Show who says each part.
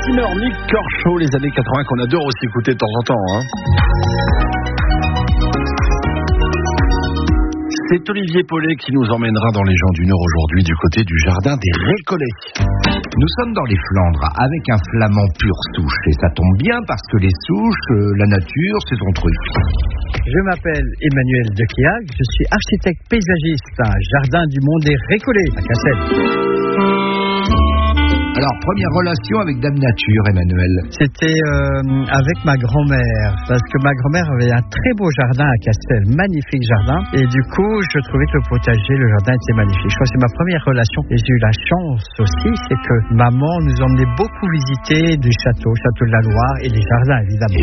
Speaker 1: Timmer, Nick Kershaw, les années 80 qu'on adore aussi écouter de temps en temps. C'est Olivier Paulet qui nous emmènera dans les gens du Nord aujourd'hui du côté du jardin des Récollets.
Speaker 2: Nous sommes dans les Flandres avec un flamand pur souche et ça tombe bien parce que les souches, la nature, c'est son truc.
Speaker 3: Je m'appelle Emmanuel Dequiac, je suis architecte paysagiste à Jardin du Mont des Récollets à Cassel.
Speaker 2: Alors, première relation avec Dame Nature, Emmanuel.
Speaker 3: C'était avec ma grand-mère, parce que ma grand-mère avait un très beau jardin à Castel, magnifique jardin, et du coup, je trouvais que le potager, le jardin était magnifique. Je crois que c'est ma première relation, et j'ai eu la chance aussi, c'est que maman nous emmenait beaucoup visiter du château de la Loire, et les jardins, évidemment.